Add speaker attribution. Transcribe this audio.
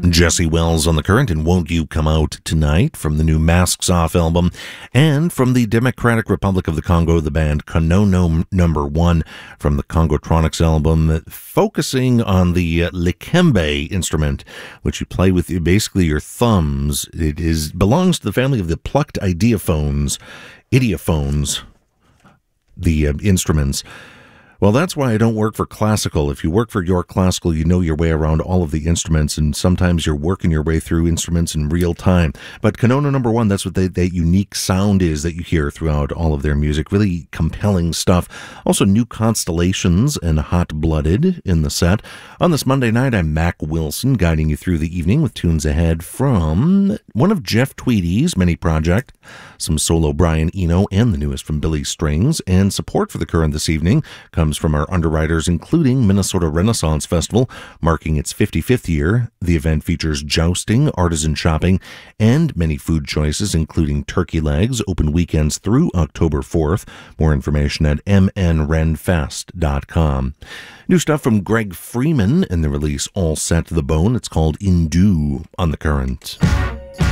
Speaker 1: Jesse Wells on the Current and Won't You Come Out Tonight from the new Masks Off album, and from the Democratic Republic of the Congo, the band Kanono Number 1 from the Congotronics album, focusing on the likembe instrument, which you play with basically your thumbs. It belongs to the family of the plucked idiophones, the instruments. Well, that's why I don't work for classical. If you work for York Classical, you know your way around all of the instruments, and sometimes you're working your way through instruments in real time. But Kanono Number 1, that's what that unique sound is that you hear throughout all of their music. Really compelling stuff. Also, New Constellations and Hot Blooded in the set. On this Monday night, I'm Mac Wilson, guiding you through the evening with tunes ahead from one of Jeff Tweedy's many projects, some solo Brian Eno, and the newest from Billy Strings. And support for the Current this evening comes from our underwriters, including Minnesota Renaissance Festival, marking its 55th year. The event features jousting, artisan shopping, and many food choices, including turkey legs, open weekends through October 4th. More information at mnrenfest.com. New stuff from Greg Freeman and the release All Set to the Bone. It's called Indu on the Current.